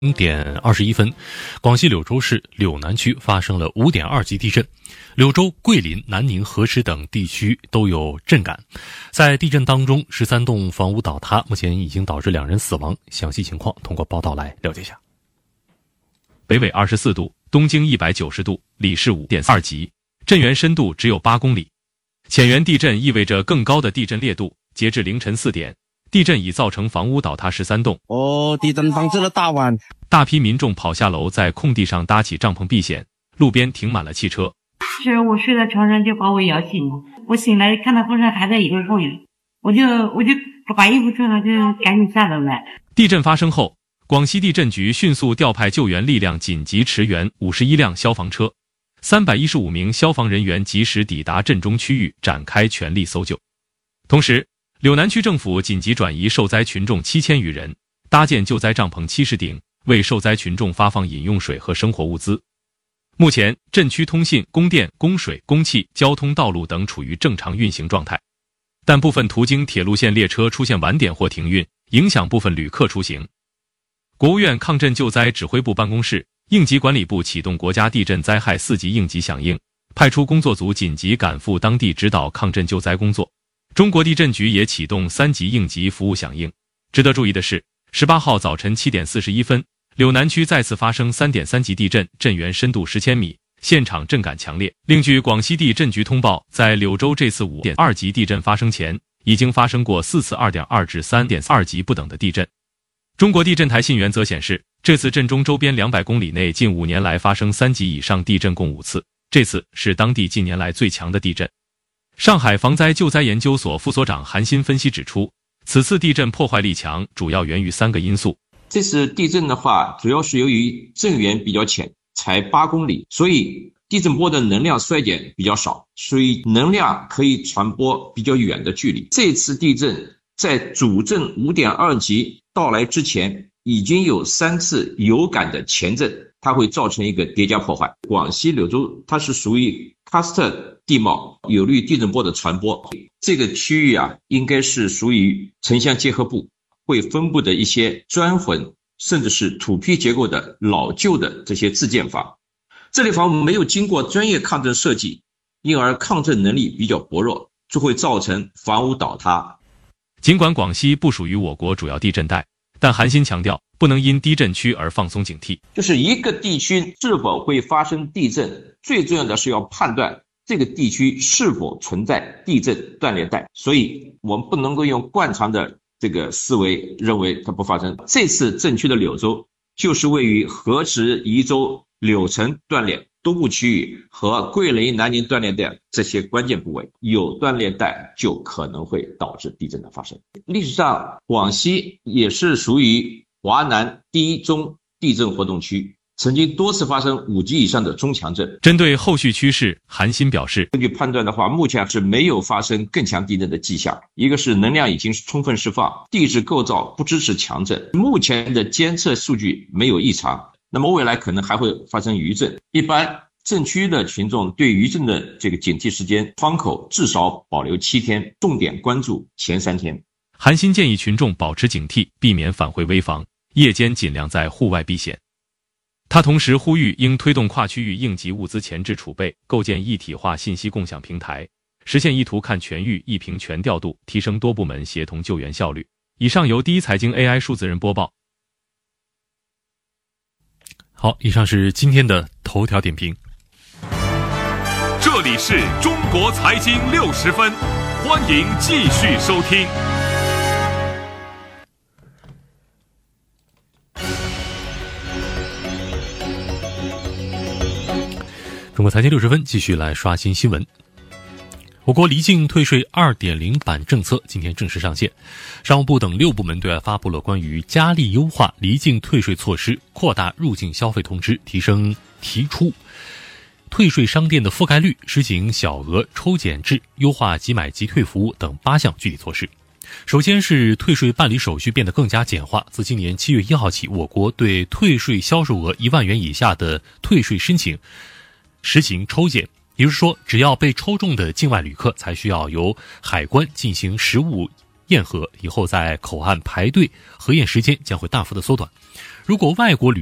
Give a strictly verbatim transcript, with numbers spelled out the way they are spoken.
零点二十一分，广西柳州市柳南区发生了五点二级地震，柳州、桂林、南宁、河池等地区都有震感。在地震当中，十三栋房屋倒塌，目前已经导致两人死亡。详细情况通过报道来了解一下。 北纬二十四度，东经一百九十度，里氏五点二级，震源深度只有八公里。浅源地震意味着更高的地震烈度。截至凌晨四点，地震已造成房屋倒塌十三栋。 哦，地震导致了大碗。 大批民众跑下楼，在空地上搭起帐篷避险，路边停满了汽车。 是我睡在床上就把我摇醒了，我醒来看到风扇还在移动，我就我就把衣服穿好，就赶紧下楼来。 地震发生后，广西地震局迅速调派救援力量，紧急驰援五十一辆消防车，三百一十五名消防人员及时抵达震中区域，展开全力搜救。同时，柳南区政府紧急转移受灾群众七千余人，搭建救灾帐篷七十顶，为受灾群众发放饮用水和生活物资。目前，震区通信、供电、供水、供气、交通道路等处于正常运行状态，但部分途经铁路线列车出现晚点或停运，影响部分旅客出行。国务院抗震救灾指挥部办公室、应急管理部启动国家地震灾害四级应急响应，派出工作组紧急赶赴当地指导抗震救灾工作。中国地震局也启动三级应急服务响应。值得注意的是，十八号早晨七点四十一分，柳南区再次发生 三点三级地震，震源深度十千米，现场震感强烈。另据广西地震局通报，在柳州这次 五点二级地震发生前，已经发生过四次 二点二 至 三点二级不等的地震。中国地震台信源则显示，这次震中周边两百公里内近五年来发生三级以上地震共五次，这次是当地近年来最强的地震。上海防灾救灾研究所副所长韩新分析指出，此次地震破坏力强，主要源于三个因素。 这次地震的话，主要是由于震源比较浅，才八公里，所以地震波的能量衰减比较少，所以能量可以传播比较远的距离。这次地震在主震 五点二级到来之前，已经有三次有感的前震，它会造成一个叠加破坏。广西柳州它是属于喀斯特地貌，有利于地震波的传播。这个区域啊，应该是属于城乡结合部，会分布的一些砖混甚至是土坯结构的老旧的这些自建房。这类房屋没有经过专业抗震设计，因而抗震能力比较薄弱，就会造成房屋倒塌。 尽管广西不属于我国主要地震带，但韩新强调，不能因低震区而放松警惕。 就是一个地区是否会发生地震，最重要的是要判断这个地区是否存在地震断裂带，所以我们不能够用惯常的这个思维认为它不发生。这次震区的柳州就是位于河池、宜州、柳城断裂东部区域和桂林、南宁断裂带这些关键部位，有断裂带就可能会导致地震的发生。历史上，广西也是属于华南第一中地震活动区，曾经多次发生五级以上的中强震。 针对后续趋势，韩新表示， 根据判断的话，目前是没有发生更强地震的迹象。一个是能量已经充分释放，地质构造不支持强震，目前的监测数据没有异常。那么未来可能还会发生余震，一般震区的群众对余震的这个警惕时间窗口至少保留七天，重点关注前三天。 韩新建议群众保持警惕，避免返回危房，夜间尽量在户外避险。他同时呼吁应推动跨区域应急物资前置储备，构建一体化信息共享平台，实现一图看全域、一屏全调度，提升多部门协同救援效率。以上由第一财经 A I 数字人播报。 好，以上是今天的头条点评。 这里是中国财经六十分，欢迎继续收听。 中国财经六十分继续来刷新新闻。我国离境退税 二点零 版政策今天正式上线，商务部等六部门对外发布了关于加力优化离境退税措施、扩大入境消费通知、提升提出退税商店的覆盖率、实行小额抽检制、优化即买即退服务等八项具体措施。首先是退税办理手续变得更加简化，自今年七月一号起，我国对退税销售额一万元以下的退税申请实行抽检。也就是说，只要被抽中的境外旅客才需要由海关进行实物验核，以后在口岸排队核验时间将会大幅的缩短。 如果外国旅